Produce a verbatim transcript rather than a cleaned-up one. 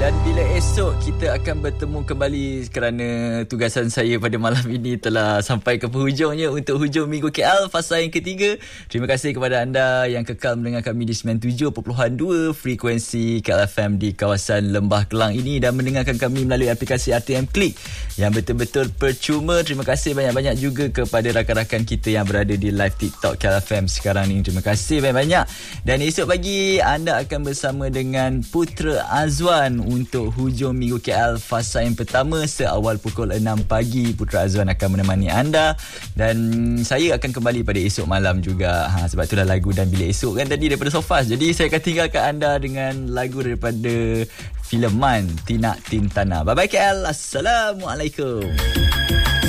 Dan bila esok kita akan bertemu kembali kerana tugasan saya pada malam ini telah sampai ke penghujungnya untuk hujung Minggu K L fasa yang ketiga. Terima kasih kepada anda yang kekal mendengar kami di sembilan puluh tujuh perpuluhan dua frekuensi K L F M di kawasan Lembah Kelang ini dan mendengarkan kami melalui aplikasi R T M Click yang betul-betul percuma. Terima kasih banyak-banyak juga kepada rakan-rakan kita yang berada di live TikTok K L F M sekarang ni. Terima kasih banyak-banyak. Dan esok pagi anda akan bersama dengan Putra Azwan untuk hujung Minggu K L fasa yang pertama seawal pukul enam pagi. Putra Azwan akan menemani anda dan saya akan kembali pada esok malam juga. Ha, sebab itulah lagu Dan Bila Esok kan tadi daripada Sofas. Jadi saya akan tinggalkan anda dengan lagu daripada filem Man, Tina Tintana. Bye bye K L. Assalamualaikum.